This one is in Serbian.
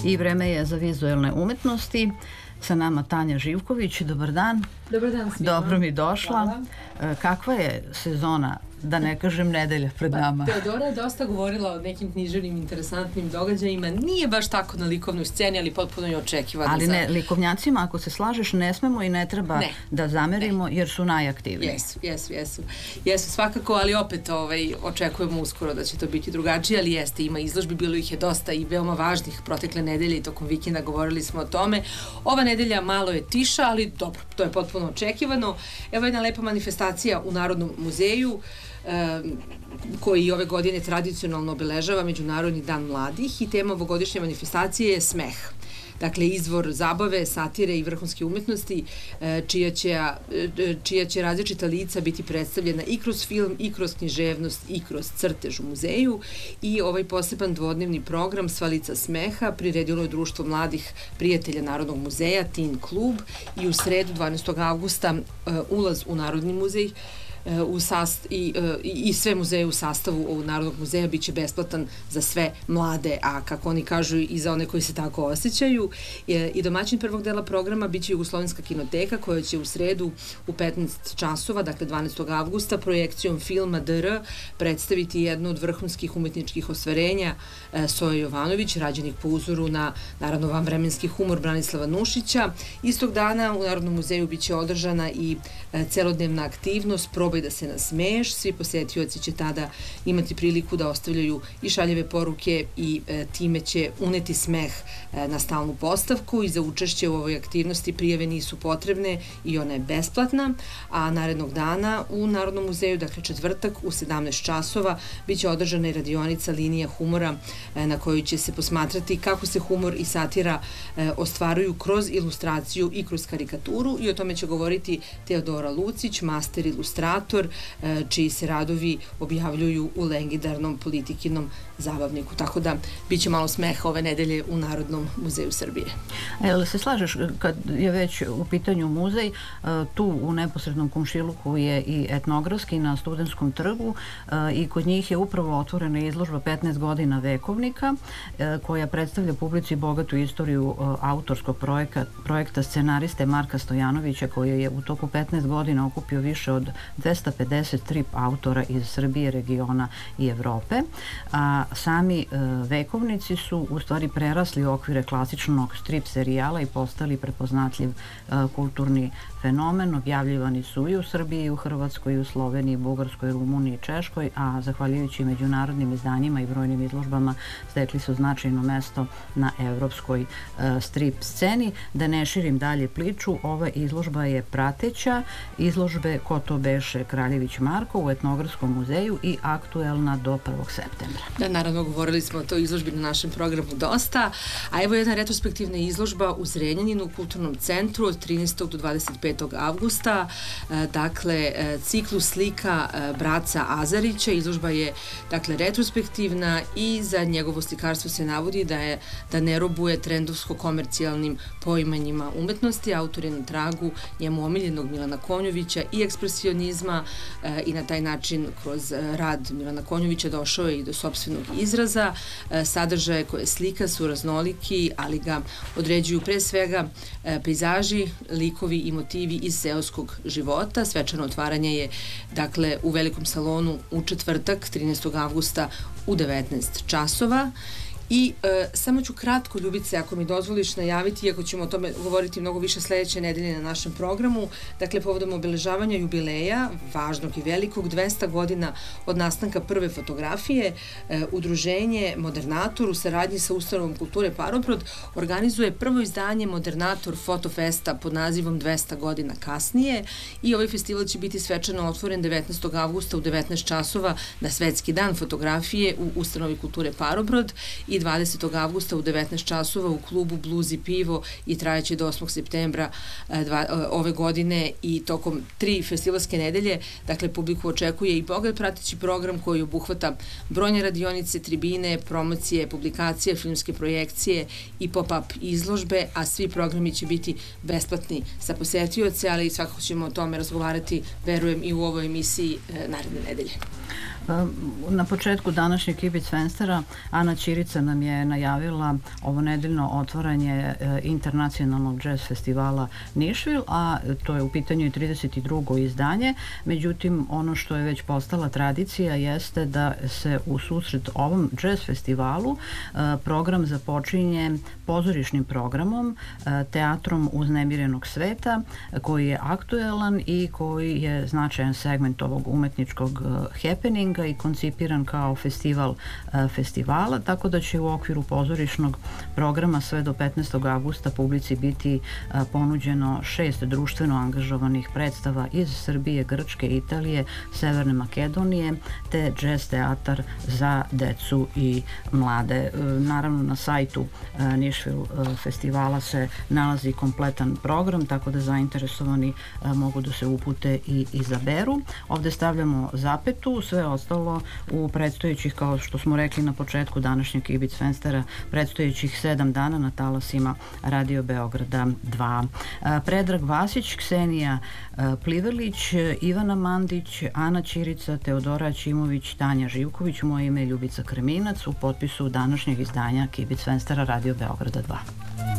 I vreme je za vizuelne umetnosti. Sa nama Tanja Živković. Dobar dan. Dobar dan svima. Dobro mi došla. Hvala. Kakva je sezona, da ne kažem nedelja pred nama? Teodora je dosta govorila o nekim književnim, interesantnim događajima. Nije baš tako na likovnoj sceni, ali potpuno je očekivano. Ali ne, likovnjacima, ako se slažeš, ne smemo i ne treba da zamerimo, jer su najaktivniji. Jesu svakako, ali opet očekujemo uskoro da će to biti drugačije, ali jeste, ima izložbi, bilo ih je dosta i veoma važnih protekle nedelje i tokom vikenda govorili smo o tome. Ova nedelja malo je tiša, ali dobro, to je potpuno očekivano. Evo jedna lepa manifestacija u Narodnom muzeju, koji ove godine tradicionalno obeležava Međunarodni dan mladih i tema ovogodišnje manifestacije je smeh. Dakle, izvor zabave, satire i vrhunske umetnosti, čija će različita lica biti predstavljena i kroz film, i kroz književnost, i kroz crtež u muzeju. I ovaj poseban dvodnevni program Sva lica smeha priredilo je Društvo mladih prijatelja Narodnog muzeja, Teen klub, i u sredu 12. avgusta ulaz u Narodni muzej i sve muzeje u sastavu ovog Narodnog muzeja biće besplatan za sve mlade, a kako oni kažu i za one koji se tako osjećaju. I domaćin prvog dela programa biće Jugoslovenska kinoteka, koja će u sredu u 15 časova, dakle 12. avgusta, projekcijom filma DR predstaviti jedno od vrhunskih umetničkih ostvarenja Soje Jovanović, rađenih po uzoru na naravno vanvremenski humor Branislava Nušića. Istog dana u Narodnom muzeju biće održana i celodnevna aktivnost Probaj da se nasmeješ. Svi posetioci će tada imati priliku da ostavljaju i šaljeve poruke i time će uneti smeh na stalnu postavku. I za učešće u ovoj aktivnosti prijave nisu potrebne i ona je besplatna, a narednog dana u Narodnom muzeju, dakle četvrtak u 17 časova, biće održana i radionica Linija humora na kojoj će se posmatrati kako se humor i satira ostvaruju kroz ilustraciju i kroz karikaturu, i o tome će govoriti Teodora Lucić, master ilustrator, čiji se radovi objavljuju u legendarnom Politikinom zabavniku. Tako da biće malo smeha ove nedelje u Narodnom muzeju Srbije. Ali se slažeš, kad je već u pitanju muzej, tu u neposrednom komšiluku je i etnografski na Studentskom trgu i kod njih je upravo otvorena izložba 15 godina vekovnika, koja predstavlja publici bogatu istoriju autorskog projekta scenariste Marka Stojanovića, koji je u toku 15 godina okupio više od 250 strip autora iz Srbije, regiona i Evrope. A sami vekovnici su u stvari prerasli u okvire klasičnog strip serijala i postali prepoznatljiv kulturni fenomen. Objavljivani su i u Srbiji, i u Hrvatskoj, i u Sloveniji, Bugarskoj, Rumuniji, Češkoj, a zahvaljujući međunarodnim izdanjima i brojnim izložbama stekli su značajno mesto na evropskoj strip sceni. Da ne širim dalje priču, ova izložba je prateća izložbe Ko to beše Kraljević Marko u Etnografskom muzeju i aktuelna do 1. septembra. Da, naravno, govorili smo o toj izložbi na našem programu dosta, a evo jedna retrospektivna izložba u Zrenjaninu u Kulturnom centru od 13. do 25. avgusta, dakle ciklus slika Braca Azarića. Izložba je dakle retrospektivna i za njegovo slikarstvo se navodi da ne robuje trendovsko-komercijalnim poimanjima umetnosti. Autor je na tragu njemu omiljenog Milana Konjovića i ekspresionizma i na taj način kroz rad Milana Konjovića došao je i do sopstvenog izraza. Sadržaje koje slika su raznoliki, ali ga određuju pre svega pejzaži, likovi i motivi iz seoskog života. Svečano otvaranje je dakle u Velikom salonu u četvrtak 13. avgusta u 19 časova. I samo ću kratko, Ljubice, ako mi dozvoliš, najaviti, iako ćemo o tome govoriti mnogo više sledeće nedelje na našem programu, dakle povodom obeležavanja jubileja, važnog i velikog, 200 godina od nastanka prve fotografije, udruženje Modernator u saradnji sa Ustanovom kulture Parobrod organizuje prvo izdanje Modernator Fotofesta pod nazivom 200 godina kasnije, i ovaj festival će biti svečano otvoren 19. avgusta u 19 časova na Svetski dan fotografije u Ustanovi kulture Parobrod i 20. avgusta u 19 časova u klubu Blues i pivo i trajeće do 8. septembra ove godine i tokom 3 festivalske nedelje. Dakle, publiku očekuje i bogat prateći program koji obuhvata brojne radionice, tribine, promocije, publikacije, filmske projekcije i pop-up izložbe, a svi programi će biti besplatni za posetioce, ali svakako ćemo o tome razgovarati, verujem, i u ovoj emisiji naredne nedelje. Na početku današnjeg Kibic Fenstera Ana Ćirica nam je najavila ovo nedeljno otvaranje internacionalnog jazz festivala Nišvil, a to je u pitanju i 32. izdanje. Međutim, ono što je već postala tradicija jeste da se u susret ovom jazz festivalu program započinje pozorišnim programom, teatrom uznemirenog sveta, koji je aktuelan i koji je značajan segment ovog umetničkog happeninga i koncipiran kao festival festivala, tako da će u okviru pozorišnog programa sve do 15. avgusta publici biti ponuđeno 6 društveno angažovanih predstava iz Srbije, Grčke, Italije, Severne Makedonije, te jazz teatar za decu i mlade. Naravno, na sajtu Nišvil festivala se nalazi kompletan program, tako da zainteresovani mogu da se upute i izaberu. Ovde stavljamo zapetu, sve ostalo u predstojećih, kao što smo rekli na početku današnjeg Kibic Fenstera, predstojećih 7 dana na talasima Radio Beograda 2. Predrag Vasić, Ksenija Plivelić, Ivana Mandić, Ana Ćirica, Teodora Ćimović, Tanja Živković, moje ime je Ljubica Kreminac, u potpisu današnjeg izdanja Kibic Fenstera Radio Beograda 2.